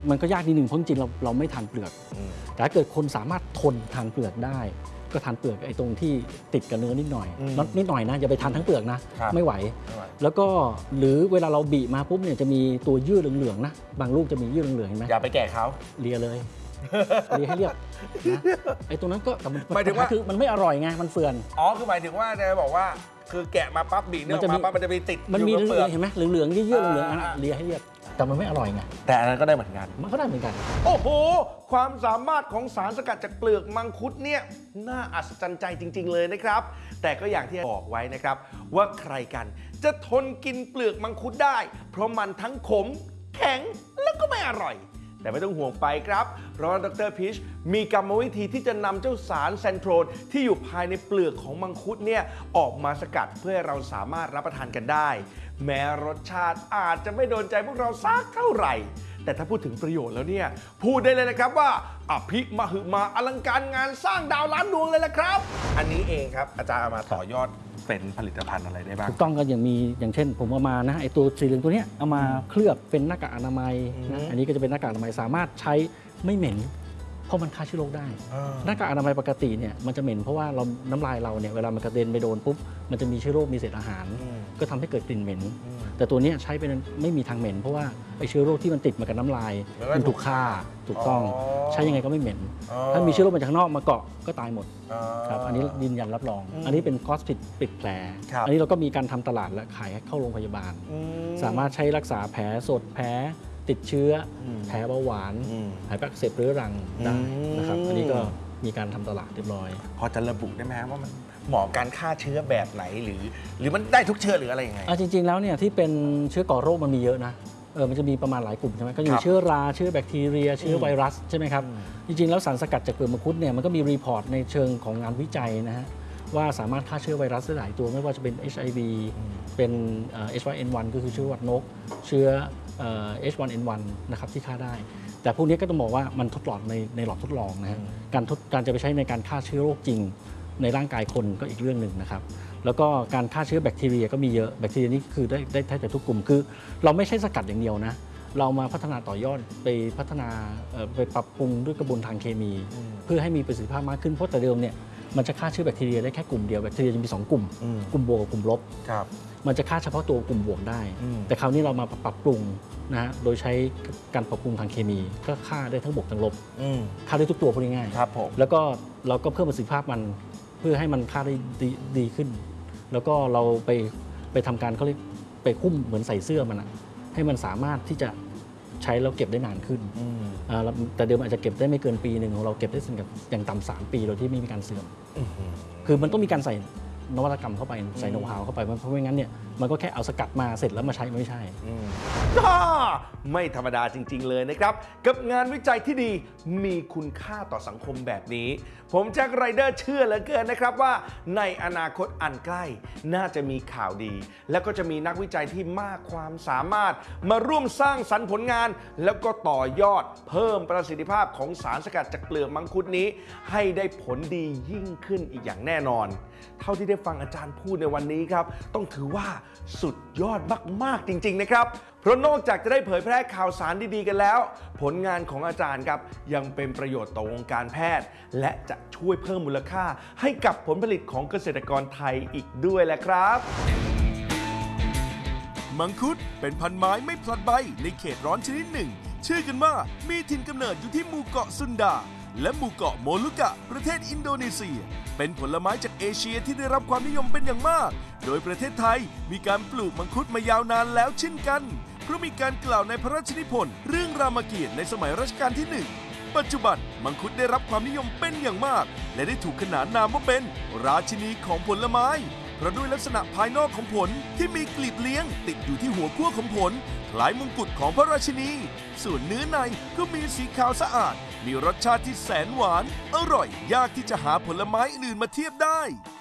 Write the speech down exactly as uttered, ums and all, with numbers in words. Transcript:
มันก็ยากนิดหนึ่งเพราะจริงๆเราเราไม่ทานเปลือกแต่ถ้าเกิดคนสามารถทนทานเปลือกได้ก็ทานเปลือกไอ้ตรงที่ติดกับเนื้อนิดหน่อยนิดหน่อยนะอย่าไปทานทั้งเปลือกนะไม่ไหวแล้วก็หรือเวลาเราบีมาปุ๊บเนี่ยจะมีตัวยืดเหลืองๆนะบางลูกจะมียืดเหลืองๆเห็นไหมอย่าไปแกะเขาเลียเลยเลียให้เรียบนะไอ้ตรงนั้นก็แต่มันหมายถึงว่าคือมันไม่อร่อยไงมันเฟื่อนอ๋อคือหมายถึงว่าจะบอกว่าคือแกะมาปั๊บบีเนื้อมาปั๊บมันจะมีติดมันมีเหลืองๆเห็นไหมเหลืองๆยืดๆเหลืองๆเลียให้เรียบแต่มันไม่อร่อยไงแต่อันนั้นก็ได้เหมือนกันมันก็ได้เหมือนกันโอ้โหความสามารถของสารสกัดจากเปลือกมังคุดเนี่ยน่าอัศจรรย์ใจจริงๆเลยนะครับแต่ก็อย่างที่บอกไว้นะครับว่าใครกันจะทนกินเปลือกมังคุดได้เพราะมันทั้งขมแข็งแล้วก็ไม่อร่อยแต่ไม่ต้องห่วงไปครับเพราะดร.พีชมีกรรมวิธีที่จะนำเจ้าสารเซนโทรลที่อยู่ภายในเปลือกของมังคุดเนี่ยออกมาสกัดเพื่อให้เราสามารถรับประทานกันได้แม้รสชาติอาจจะไม่โดนใจพวกเราสักเท่าไหร่แต่ถ้าพูดถึงประโยชน์แล้วเนี่ยพูดได้เลยนะครับว่าอภิมหึมาอลังการงานสร้างดาวล้านดวงเลยละครับอันนี้เองครับอาจารย์เอามาต่อยอดเป็นผลิตภัณฑ์อะไรได้บ้างถูกต้องก็อย่างมีอย่างเช่นผมเอามานะไอตัวสีเหลืองตัวนี้เอามาเคลือบเป็นหน้ากากอนามัยนะอันนี้ก็จะเป็นหน้ากากอนามัยสามารถใช้ไม่เหม็นเพราะมันฆ่าเชื้อโรคได้หน้ากากอนามัยปกติเนี่ยมันจะเหม็นเพราะว่าเราน้ำลายเราเนี่ยเวลามันกระเด็นไปโดนปุ๊บมันจะมีเชื้อโรคมีเศษอาหารก็ทำให้เกิดกลิ่นเหม็นแต่ตัวนี้ใช้เป็นไม่มีทางเหม็นเพราะว่าไอเชื้อโรคที่มันติดมากับน้ำลายมันถูกฆ่าถูกต้องใช้ยังไงก็ไม่เหม็นถ้ามีเชื้อโรคมาจากข้างนอกมาเกาะก็ตายหมดครับอันนี้ยืนยันรับรองอันนี้เป็นคอสปิดปิดแผลอันนี้เราก็มีการทำตลาดและขายเข้าโรงพยาบาลสามารถใช้รักษาแผลสดแผลติดเชื้อแผลเบาหวานแผลอักเสบเรื้อรังได้นะครับอันนี้ก็มีการทำตลาดเรียบร้อยพอจะระบุได้ไหมว่ามันเหมาะการฆ่าเชื้อแบบไหนหรือหรือมันได้ทุกเชื้อหรืออะไรยังไงจริงๆแล้วเนี่ยที่เป็นเชื้อก่อโรคมันมีเยอะนะเออมันจะมีประมาณหลายกลุ่มใช่ไหมก็มีเชื้อราเชื้อแบคทีเรียเชื้อไวรัสใช่ไหมครับจริงๆแล้วสารสกัดจากเปลือกมังคุดเนี่ยมันก็มีรีพอร์ตในเชิงของงานวิจัยนะฮะว่าสามารถฆ่าเชื้อไวรัสได้หลายตัวไม่ว่าจะเป็น เอช ไอ วี เป็น เอช วัน เอ็น วัน ก็คือเชื้อหวัดนกเชื้อ เอช วัน เอ็น วัน นะครับที่ฆ่าได้แต่พวกนี้ก็ต้องบอกว่ามันทดลองในในหลอดทดลองนะฮะการทดการจะไปใช้ในการฆ่าเชื้อโรคจริงในร่างกายคนก็อีกเรื่องหนึ่งนะครับแล้วก็การฆ่าเชื้อแบคทีเรียก็มีเยอะแบคทีเรียนี่คือได้ได้แทบจะทุกกลุ่มคือเราไม่ใช่สกัดอย่างเดียวนะเรามาพัฒนาต่อยอดไปพัฒนาไปปรับปรุงด้วยกระบวนทางเคมีเพื่อให้มีประสิทธิภาพมากขึ้นเพราะแต่เดิมเนี่ยมันจะฆ่าเชื้อแบคทีเรียได้แค่กลุ่มเดียวแบคทีเรียจะมีสองกลุ่มกลุ่มบวกกับกลุ่มลบมันจะฆ่าเฉพาะตัวกลุ่มบวกได้แต่คราวนี้เรามาปรับปรุงนะฮะโดยใช้การปรับปรุงทางเคมีก็ฆ่าได้ทั้งบวกทั้งลบฆ่าได้ทุกตัวพูดง่ายๆแล้วก็เราก็เพิ่มประสิทธิภาพมันเพื่อให้มันฆ่าได้ดีขึ้นแล้วก็เราไปไปทำการเขาเรียกไปคุ้มเหมือนใส่เสื้อมันนะให้มันสามารถที่จะใช้แล้วเก็บได้นานขึ้นแต่เดิมอาจจะเก็บได้ไม่เกินปีหนึ่งของเราเก็บได้ถึงกับอย่างต่ำสามปีโดยที่ไม่มีการเสื่อมคือมันต้องมีการใส่นวัตกรรมเข้าไปใส่โน้ตฮาวเข้าไปเพราะไม่งั้นเนี่ยมันก็แค่เอาสกัดมาเสร็จแล้วมาใช้ไม่ใช่ไม่ธรรมดาจริงๆเลยนะครับกับงานวิจัยที่ดีมีคุณค่าต่อสังคมแบบนี้ผมแจ็คไรเดอร์เชื่อเหลือเกินนะครับว่าในอนาคตอันใกล้น่าจะมีข่าวดีแล้วก็จะมีนักวิจัยที่มากความสามารถมาร่วมสร้างสรรค์ผลงานแล้วก็ต่อยอดเพิ่มประสิทธิภาพของสารสกัดจากเปลือกมังคุดนี้ให้ได้ผลดียิ่งขึ้นอีกอย่างแน่นอนเท่าที่ได้ฟังอาจารย์พูดในวันนี้ครับต้องถือว่าสุดยอดมากๆจริงๆนะครับเพราะนอกจากจะได้เผยแพร่ข่าวสารดีๆกันแล้วผลงานของอาจารย์ครับยังเป็นประโยชน์ต่อวงการแพทย์และจะช่วยเพิ่มมูลค่าให้กับผลผลิตของเกษตรกรไทยอีกด้วยแหละครับมังคุดเป็นพันไม้ไม่พลัดใบในเขตร้อนชนิดหนึ่งชื่อกันว่ามีถิ่นกำเนิดอยู่ที่หมู่เกาะซุนดาและหมู่เกาะโมลุกะประเทศอินโดนีเซียเป็นผลไม้จากเอเชียที่ได้รับความนิยมเป็นอย่างมากโดยประเทศไทยมีการปลูกมังคุดมายาวนานแล้วเช่นกันเพราะมีการกล่าวในพระราชนิพนธ์เรื่องรามเกียรติ์ในสมัยรัชกาลที่หนึ่งปัจจุบันมังคุดได้รับความนิยมเป็นอย่างมากและได้ถูกขนานนามว่าเป็นราชินีของผลไม้เพราะด้วยลักษณะภายนอกของผลที่มีกลีบเลี้ยงติดอยู่ที่หัวขั้วของผลคล้ายมงกุฎของพระราชินีส่วนเนื้อในก็มีสีขาวสะอาดมีรสชาติที่แสนหวานอร่อยยากที่จะหาผลไม้อื่นมาเทียบได้